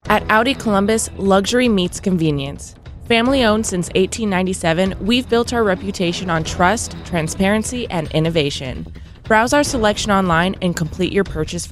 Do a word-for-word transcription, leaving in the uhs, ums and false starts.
At Audi Columbus, luxury meets convenience. Family owned since eighteen ninety-seven, we've built our reputation on trust, transparency, and innovation. Browse our selection online and complete your purchase from